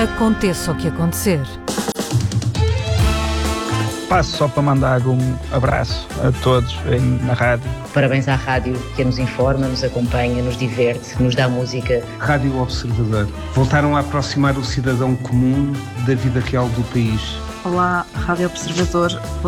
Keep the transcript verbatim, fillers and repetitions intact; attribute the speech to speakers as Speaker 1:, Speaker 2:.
Speaker 1: Aconteça o que acontecer.
Speaker 2: Passo só para mandar um abraço a todos na rádio.
Speaker 3: Parabéns à rádio que nos informa, nos acompanha, nos diverte, nos dá música.
Speaker 4: Rádio Observador. Voltaram a aproximar o cidadão comum da vida real do país.
Speaker 5: Olá, Rádio Observador.